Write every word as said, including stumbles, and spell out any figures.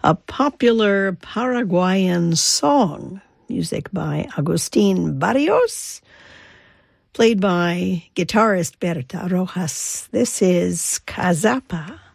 a popular Paraguayan song, music by Agustin Barrios, played by guitarist Berta Rojas. This is Cazapa.